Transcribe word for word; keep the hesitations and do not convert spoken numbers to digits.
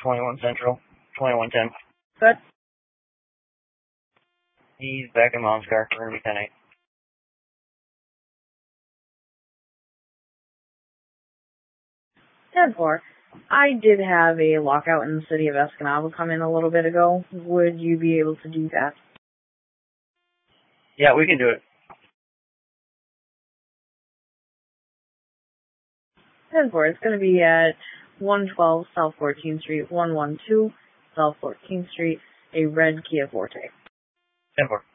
twenty-one Central, twenty-one ten. Good. He's back in Mom's car. We're going to be ten eight. ten four. I did have a lockout in the city of Escanaba come in a little bit ago. Would you be able to do that? Yeah, we can do it. ten four. It's going to be at one twelve South fourteenth Street, one one two South fourteenth Street, a red Kia Forte. ten four.